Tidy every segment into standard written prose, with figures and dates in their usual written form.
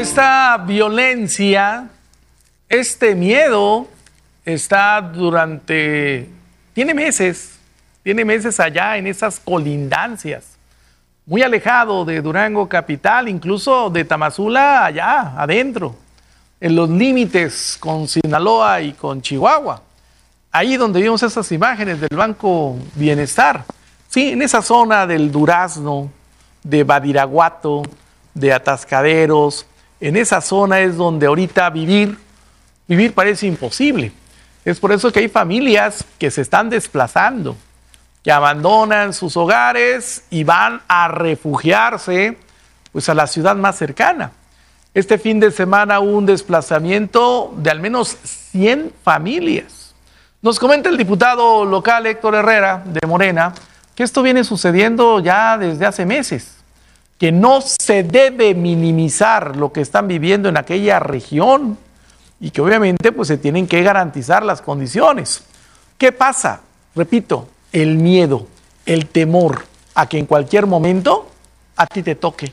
Esta violencia, este miedo está tiene meses allá en esas colindancias, muy alejado de Durango capital, incluso de Tamazula allá adentro, en los límites con Sinaloa y con Chihuahua. Ahí donde vimos esas imágenes del Banco Bienestar, sí, en esa zona del Durazno, de Badiraguato, de Atascaderos, en esa zona es donde ahorita vivir parece imposible. Es por eso que hay familias que se están desplazando, que abandonan sus hogares y van a refugiarse pues a la ciudad más cercana. Este fin de semana hubo un desplazamiento de al menos 100 familias. Nos comenta el diputado local Héctor Herrera de Morena que esto viene sucediendo ya desde hace meses, que no se debe minimizar lo que están viviendo en aquella región y que obviamente pues se tienen que garantizar las condiciones. ¿Qué pasa? Repito, el miedo, el temor a que en cualquier momento a ti te toque.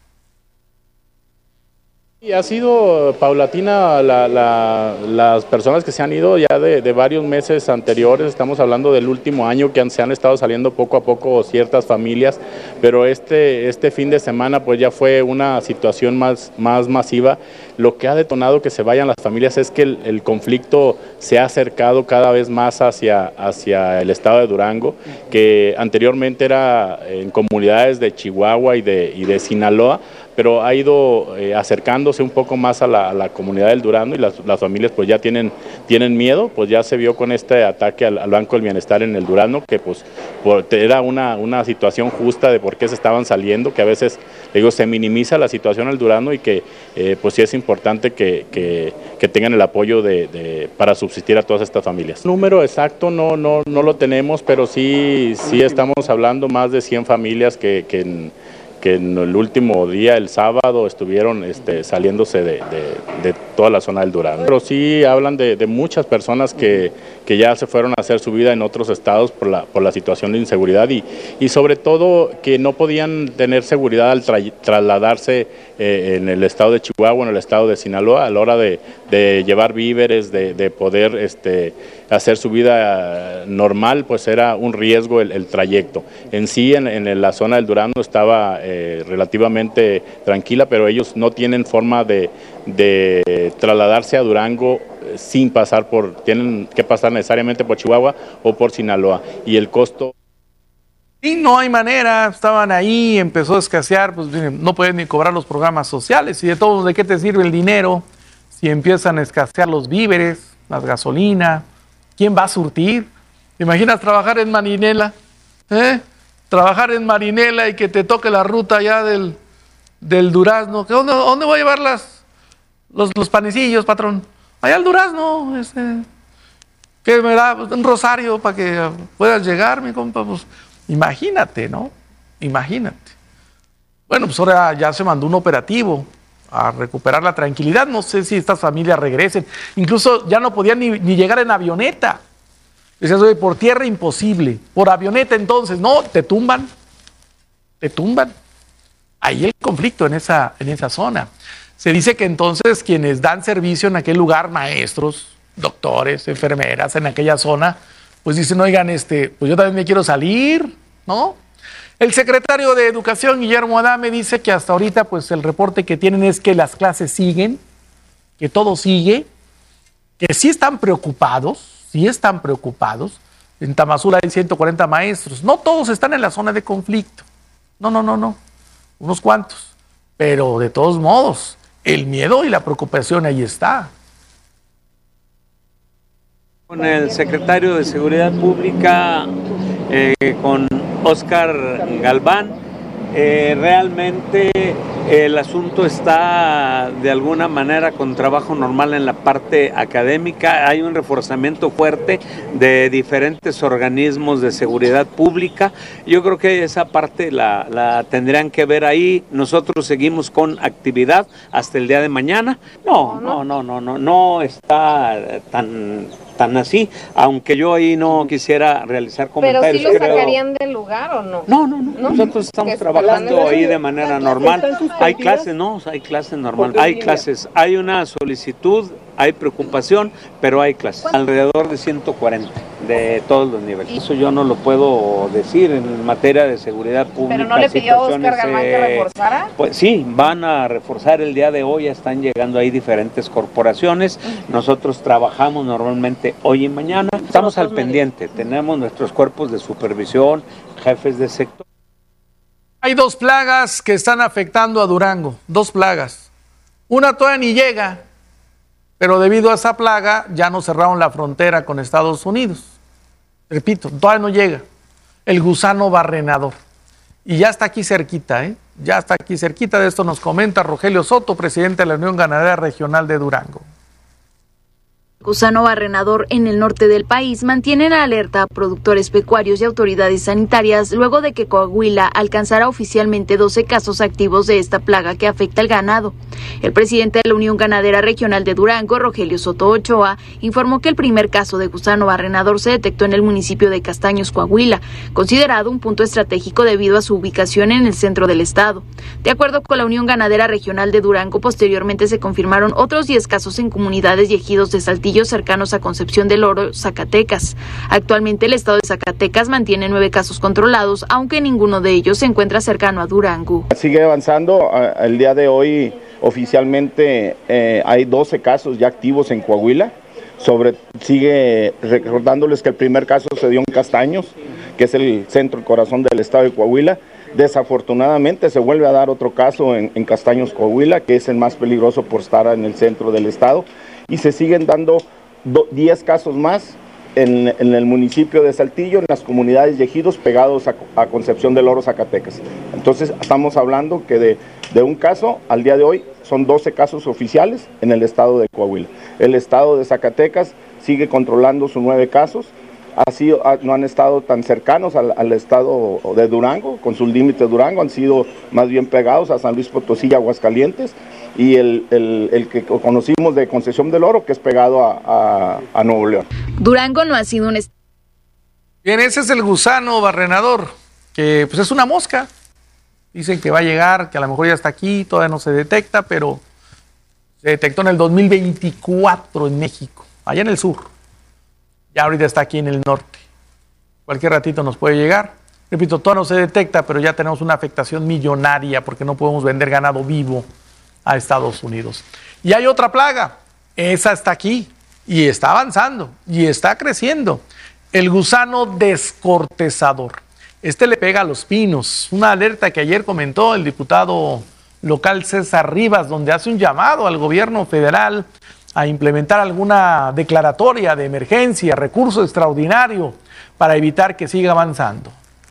Y ha sido paulatina las personas que se han ido ya de varios meses anteriores. Estamos hablando del último año que se han estado saliendo poco a poco ciertas familias, pero este fin de semana pues ya fue una situación más masiva. Lo que ha detonado que se vayan las familias es que el conflicto se ha acercado cada vez más hacia el estado de Durango, que anteriormente era en comunidades de Chihuahua y de Sinaloa, pero ha ido acercándose un poco más a la comunidad del Durazno y las familias pues ya tienen miedo. Pues ya se vio con este ataque al Banco del Bienestar en el Durazno, que pues era una situación justa de por qué se estaban saliendo, que a veces se minimiza la situación al Durazno y que pues sí es importante que tengan el apoyo para subsistir a todas estas familias. Número exacto no lo tenemos, pero sí estamos hablando más de 100 familias que en el último día, el sábado, estuvieron saliéndose de toda la zona del Durazno. Pero sí hablan de muchas personas que ya se fueron a hacer su vida en otros estados por la situación de inseguridad y sobre todo que no podían tener seguridad al trasladarse en el estado de Chihuahua, en el estado de Sinaloa, a la hora de llevar víveres, de poder hacer su vida normal, pues era un riesgo el trayecto. En sí, en la zona del Durazno estaba relativamente tranquila, pero ellos no tienen forma de trasladarse a Durango sin tienen que pasar necesariamente por Chihuahua o por Sinaloa, y el costo... Y no hay manera, estaban ahí, empezó a escasear, pues no pueden ni cobrar los programas sociales, y de todos, ¿de qué te sirve el dinero si empiezan a escasear los víveres, la gasolina? ¿Quién va a surtir? ¿Te imaginas trabajar en Marinela? Trabajar en Marinela y que te toque la ruta ya del Durazno. ¿Dónde voy a llevar los panecillos, patrón? Allá al Durazno. ¿Qué me da? Un rosario para que puedas llegar, mi compa. Pues imagínate, ¿no? Imagínate. Bueno, pues ahora ya se mandó un operativo a recuperar la tranquilidad. No sé si estas familias regresen. Incluso ya no podían ni llegar en avioneta. Decías, oye, por tierra imposible, por avioneta entonces, no, te tumban. Ahí el conflicto en esa zona. Se dice que entonces quienes dan servicio en aquel lugar, maestros, doctores, enfermeras en aquella zona, pues dicen, oigan, pues yo también me quiero salir, ¿no? El secretario de Educación, Guillermo Adame, dice que hasta ahorita pues el reporte que tienen es que las clases siguen, que todo sigue, que sí están preocupados. En Tamazula hay 140 maestros. No todos están en la zona de conflicto. No. Unos cuantos. Pero de todos modos, el miedo y la preocupación ahí está. Con el secretario de Seguridad Pública, con Óscar Galván, realmente el asunto está de alguna manera con trabajo normal en la parte académica. Hay un reforzamiento fuerte de diferentes organismos de seguridad pública. Yo creo que esa parte la tendrían que ver ahí. Nosotros seguimos con actividad hasta el día de mañana. No está tan tan así, aunque yo ahí no quisiera realizar comentarios. ¿Pero sí lo sacarían del lugar o no? No. Nosotros estamos trabajando ahí de manera normal. Hay clases, ¿no? Hay clases normales. Hay clases, hay una solicitud, hay preocupación, pero hay clases. Alrededor de 140 de todos los niveles. Eso yo no lo puedo decir en materia de seguridad pública. ¿Pero no le pidió a Óscar Galván que reforzara? Pues sí, van a reforzar el día de hoy, ya están llegando ahí diferentes corporaciones. Nosotros trabajamos normalmente hoy y mañana. Estamos al pendiente, tenemos nuestros cuerpos de supervisión, jefes de sector. Hay 2 plagas que están afectando a Durango, 2 plagas. Una todavía ni llega, pero debido a esa plaga ya no cerraron la frontera con Estados Unidos. Repito, todavía no llega. El gusano barrenador. Y ya está aquí cerquita, ya está aquí cerquita. De esto nos comenta Rogelio Soto, presidente de la Unión Ganadera Regional de Durango. Gusano barrenador en el norte del país mantienen alerta a productores pecuarios y autoridades sanitarias luego de que Coahuila alcanzara oficialmente 12 casos activos de esta plaga que afecta al ganado. El presidente de la Unión Ganadera Regional de Durango, Rogelio Soto Ochoa, informó que el primer caso de gusano barrenador se detectó en el municipio de Castaños, Coahuila, considerado un punto estratégico debido a su ubicación en el centro del estado. De acuerdo con la Unión Ganadera Regional de Durango, posteriormente se confirmaron otros 10 casos en comunidades y ejidos de Saltillo cercanos a Concepción del Oro, Zacatecas. Actualmente el estado de Zacatecas mantiene 9 casos controlados, aunque ninguno de ellos se encuentra cercano a Durango. Sigue avanzando. El día de hoy oficialmente hay 12 casos ya activos en Coahuila. Sigue recordándoles que el primer caso se dio en Castaños, que es el centro, el corazón del estado de Coahuila. Desafortunadamente se vuelve a dar otro caso en Castaños, Coahuila, que es el más peligroso por estar en el centro del estado. Y se siguen dando 10 casos más en el municipio de Saltillo, en las comunidades y ejidos pegados a Concepción del Oro, Zacatecas. Entonces estamos hablando que de un caso al día de hoy son 12 casos oficiales en el estado de Coahuila. El estado de Zacatecas sigue controlando sus 9 casos. No han estado tan cercanos al estado de Durango, con sus límites de Durango, han sido más bien pegados a San Luis Potosí y Aguascalientes, y el que conocimos de Concepción del Oro, que es pegado a Nuevo León. Durango no ha sido un... Bien, ese es el gusano barrenador, que pues es una mosca. Dicen que va a llegar, que a lo mejor ya está aquí, todavía no se detecta, pero se detectó en el 2024 en México, allá en el sur. Ya ahorita está aquí en el norte. Cualquier ratito nos puede llegar. Repito, todavía no se detecta, pero ya tenemos una afectación millonaria porque no podemos vender ganado vivo a Estados Unidos. Y hay otra plaga, esa está aquí y está avanzando y está creciendo. El gusano descortezador. Este le pega a los pinos. Una alerta que ayer comentó el diputado local César Rivas, donde hace un llamado al gobierno federal a implementar alguna declaratoria de emergencia, recurso extraordinario para evitar que siga avanzando.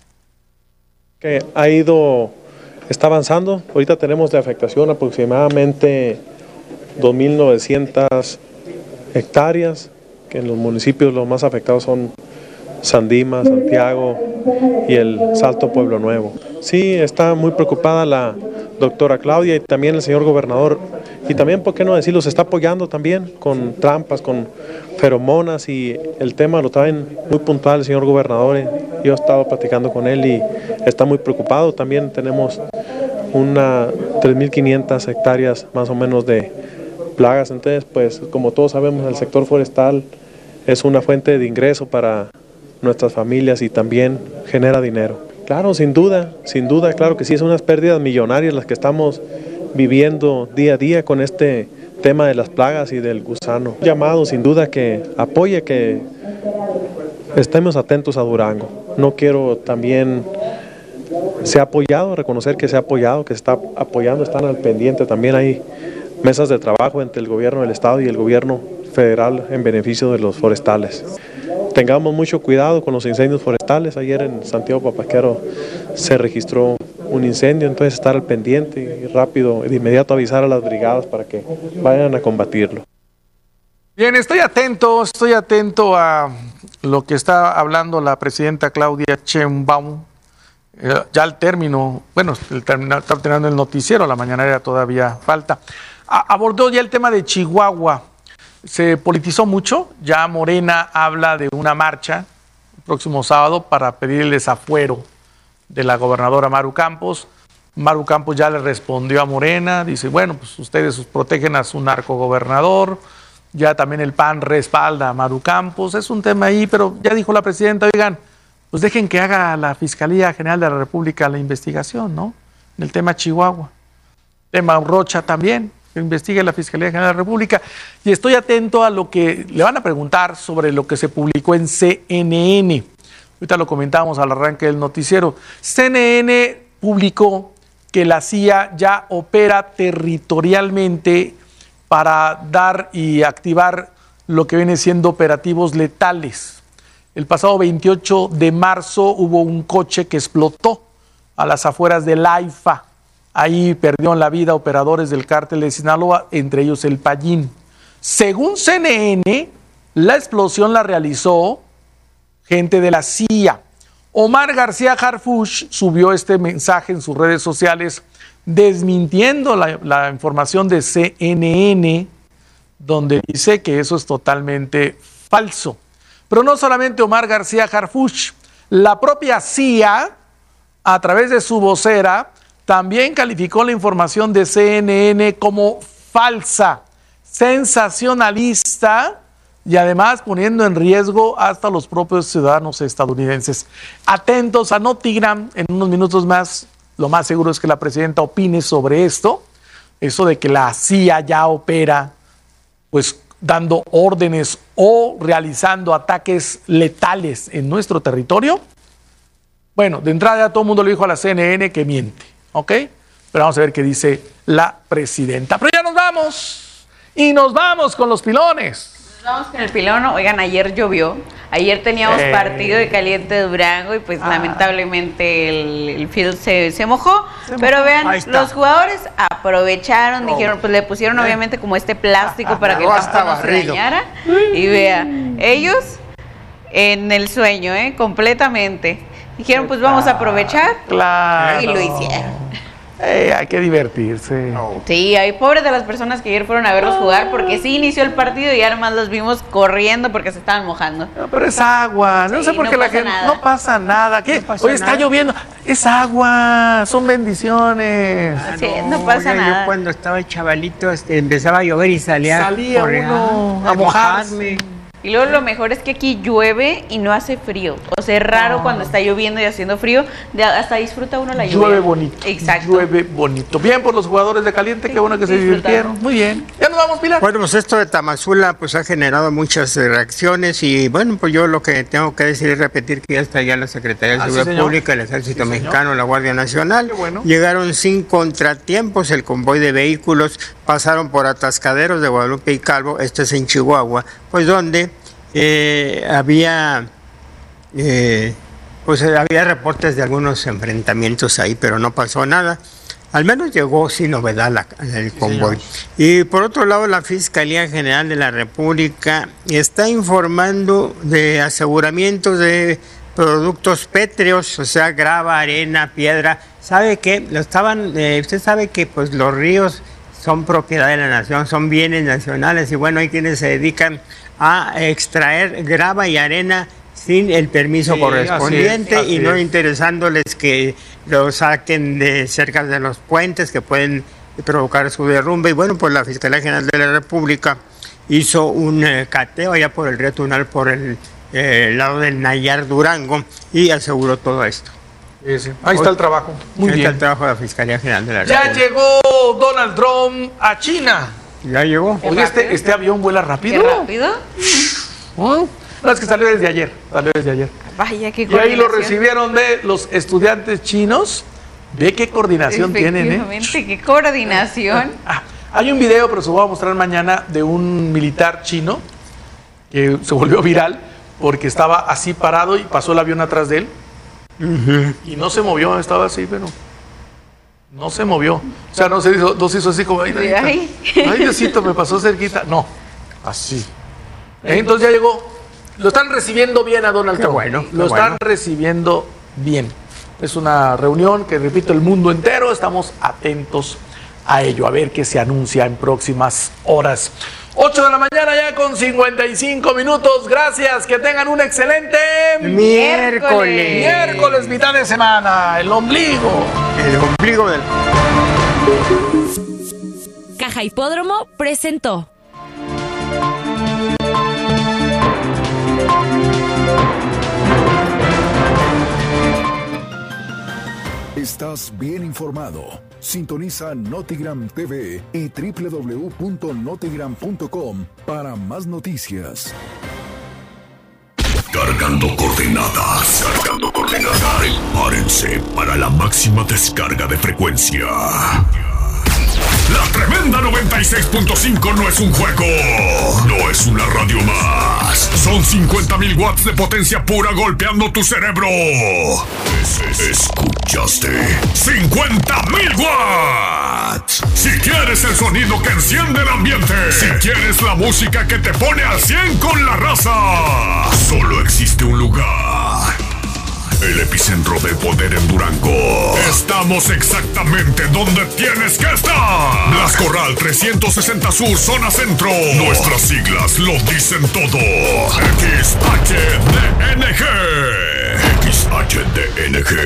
Que está avanzando. Ahorita tenemos de afectación aproximadamente 2.900 hectáreas, que en los municipios los más afectados son Sandima, Santiago y el Salto Pueblo Nuevo. Sí, está muy preocupada la doctora Claudia y también el señor gobernador. Y también, ¿por qué no decirlo? Se está apoyando también con trampas, con feromonas, y el tema lo traen muy puntual el señor gobernador. Yo he estado platicando con él y está muy preocupado. También tenemos 3.500 hectáreas más o menos de plagas. Entonces, pues como todos sabemos, el sector forestal es una fuente de ingreso para nuestras familias y también genera dinero. Claro, sin duda, claro que sí, son unas pérdidas millonarias las que estamos viviendo día a día con este tema de las plagas y del gusano. Llamado sin duda que apoye, que estemos atentos a Durango. No quiero también, se ha apoyado, reconocer que se ha apoyado, que se está apoyando, están al pendiente. También hay mesas de trabajo entre el gobierno del estado y el gobierno federal en beneficio de los forestales. Tengamos mucho cuidado con los incendios forestales. Ayer en Santiago Papaquero se registró un incendio, entonces estar al pendiente y rápido, de inmediato avisar a las brigadas para que vayan a combatirlo. Bien, estoy atento a lo que está hablando la presidenta Claudia Sheinbaum. Ya al término, bueno, está terminando el noticiero, la mañanera todavía falta. Abordó ya el tema de Chihuahua. se politizó mucho. Ya Morena habla de una marcha el próximo sábado para pedir el desafuero de la gobernadora Maru Campos. Maru Campos ya le respondió a Morena, dice, bueno, pues ustedes protegen a su narcogobernador, ya también el PAN respalda a Maru Campos, es un tema ahí, pero ya dijo la presidenta, oigan, pues dejen que haga la Fiscalía General de la República la investigación, ¿no? En el tema Chihuahua. Tema Rocha también, que investigue la Fiscalía General de la República. Y estoy atento a lo que le van a preguntar sobre lo que se publicó en CNN. Ahorita lo comentábamos al arranque del noticiero. CNN publicó que la CIA ya opera territorialmente para dar y activar lo que viene siendo operativos letales. El pasado 28 de marzo hubo un coche que explotó a las afueras del AIFA. Ahí perdieron la vida operadores del cártel de Sinaloa, entre ellos el Pallín. Según CNN, la explosión la realizó gente de la CIA. Omar García Harfuch subió este mensaje en sus redes sociales desmintiendo la información de CNN, donde dice que eso es totalmente falso. Pero no solamente Omar García Harfuch, la propia CIA, a través de su vocera, también calificó la información de CNN como falsa, sensacionalista y además poniendo en riesgo hasta los propios ciudadanos estadounidenses. Atentos a Notigram, en unos minutos más, lo más seguro es que la presidenta opine sobre esto, eso de que la CIA ya opera, pues dando órdenes o realizando ataques letales en nuestro territorio. Bueno, de entrada todo el mundo le dijo a la CNN que miente, ¿ok? Pero vamos a ver qué dice la presidenta. Pero ya nos vamos, y nos vamos con los pilones. Vamos con el pilón. Oigan, ayer llovió. Ayer teníamos partido de Caliente Durango y pues lamentablemente el field se mojó. Pero vean, los jugadores aprovecharon, dijeron, pues le pusieron obviamente como este plástico para que no se dañara. Y vea, ellos en el sueño, completamente. Dijeron, pues vamos a aprovechar. Claro. Y lo hicieron. Hay que divertirse. Sí, hay pobres de las personas que ayer fueron a verlos jugar porque sí inició el partido y además los vimos corriendo porque se estaban mojando. No, pero es agua, no sé por qué la gente... No pasa nada. ¿Qué? Hoy está lloviendo. Es agua, son bendiciones. Sí, no pasa nada. Yo cuando estaba chavalito empezaba a llover y salía uno a mojarme. Y luego lo mejor es que aquí llueve y no hace frío. O sea, es raro cuando está lloviendo y haciendo frío. Hasta disfruta uno la lluvia. Llueve bonito. Exacto. Llueve bonito. Bien por los jugadores de Caliente, sí, qué bueno que se divirtieron. Muy bien. Ya nos vamos, Pilar. Bueno, pues esto de Tamazula pues ha generado muchas reacciones y bueno, pues yo lo que tengo que decir es repetir que ya está ya la Secretaría de Seguridad Pública, el Ejército Mexicano, la Guardia Nacional. Bueno. Llegaron sin contratiempos, el convoy de vehículos pasaron por atascaderos de Guadalupe y Calvo, esto es en Chihuahua, pues donde había reportes de algunos enfrentamientos ahí, pero no pasó nada. Al menos llegó sin novedad el convoy. Y por otro lado, la Fiscalía General de la República está informando de aseguramientos de productos pétreos, o sea, grava, arena, piedra. ¿Sabe qué? Usted sabe que pues los ríos son propiedad de la nación, son bienes nacionales y bueno, hay quienes se dedican a extraer grava y arena sin el permiso correspondiente así y no interesándoles que lo saquen de cerca de los puentes que pueden provocar su derrumbe. Y bueno, pues la Fiscalía General de la República hizo un cateo allá por el río Tunal, por el lado del Nayar, Durango, y aseguró todo esto. Sí. Ahí está el trabajo. Muy bien. Ahí está el trabajo de la Fiscalía General de la República. Ya llegó Donald Trump a China. Ya llegó. Oye, este avión vuela rápido. ¿Qué rápido? No, es que salió desde ayer. Vaya, qué coordinación. Y ahí lo recibieron de los estudiantes chinos. Ve qué coordinación tienen, Efectivamente, qué coordinación. Hay un video, pero se lo voy a mostrar mañana, de un militar chino que se volvió viral porque estaba así parado y pasó el avión atrás de él. Y no se movió, estaba así, pero no se movió. O sea, no se hizo así como, ay, Diosito, me pasó cerquita. No, así. Entonces ya llegó. Lo están recibiendo bien a Donald Trump. Bueno, lo están recibiendo bien. Es una reunión que, repito, el mundo entero estamos atentos a ello, a ver qué se anuncia en próximas horas. 8 de la mañana ya con 55 minutos. Gracias, que tengan un excelente miércoles, mitad de semana, el ombligo del... Caja Hipódromo presentó. Estás bien informado. Sintoniza Notigram TV y www.notigram.com para más noticias. Cargando coordenadas. Prepárense para la máxima descarga de frecuencia. La tremenda 96.5 no es un juego, no es una radio más. Son 50,000 watts de potencia pura golpeando tu cerebro. ¿Escuchaste? ¡50,000 watts! Si quieres el sonido que enciende el ambiente, si quieres la música que te pone al 100 con la raza, solo existe un lugar. El epicentro del poder en Durango. Estamos exactamente donde tienes que estar. Blas Corral 360 Sur, zona centro. Nuestras siglas lo dicen todo. XHDN